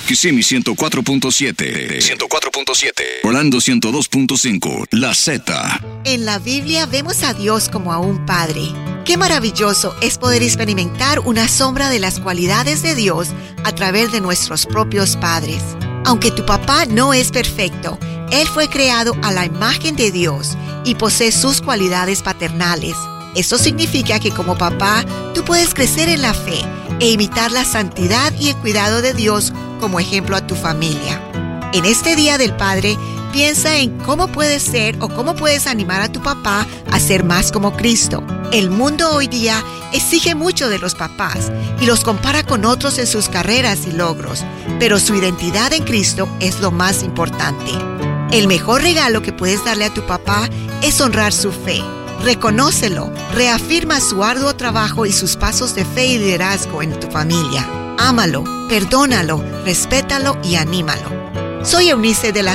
Kissimmee 104.7. 104.7. Orlando 102.5. La Z. En la Biblia vemos a Dios como a un padre. Qué maravilloso es poder experimentar una sombra de las cualidades de Dios a través de nuestros propios padres. Aunque tu papá no es perfecto, él fue creado a la imagen de Dios y posee sus cualidades paternales. Esto significa que como papá, tú puedes crecer en la fe e imitar la santidad y el cuidado de Dios como ejemplo a tu familia. En este Día del Padre, piensa en cómo puedes ser o cómo puedes animar a tu papá a ser más como Cristo. El mundo hoy día exige mucho de los papás y los compara con otros en sus carreras y logros, pero su identidad en Cristo es lo más importante. El mejor regalo que puedes darle a tu papá es honrar su fe. Reconócelo, reafirma su arduo trabajo y sus pasos de fe y liderazgo en tu familia. Ámalo, perdónalo, respétalo y anímalo. Soy Eunice de la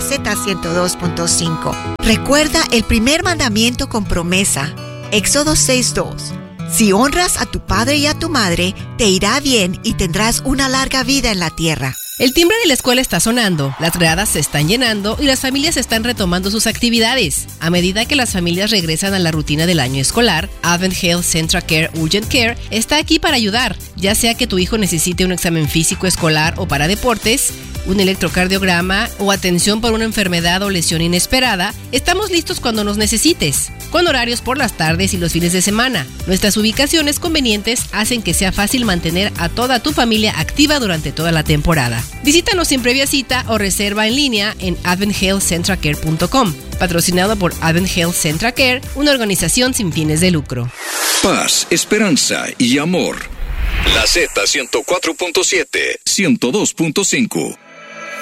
Z102.5. Recuerda el primer mandamiento con promesa, Éxodo 6:2. Si honras a tu padre y a tu madre, te irá bien y tendrás una larga vida en la tierra. El timbre de la escuela está sonando, las gradas se están llenando y las familias están retomando sus actividades. A medida que las familias regresan a la rutina del año escolar, Advent Health Central Care Urgent Care está aquí para ayudar, ya sea que tu hijo necesite un examen físico escolar o para deportes, un electrocardiograma o atención por una enfermedad o lesión inesperada. Estamos listos cuando nos necesites, con horarios por las tardes y los fines de semana. Nuestras ubicaciones convenientes hacen que sea fácil mantener a toda tu familia activa durante toda la temporada. Visítanos sin previa cita o reserva en línea en adventhealthcentralcare.com. Patrocinado por Advent Health Central Care, una organización sin fines de lucro. Paz, esperanza y amor. La Z 104.7, 102.5.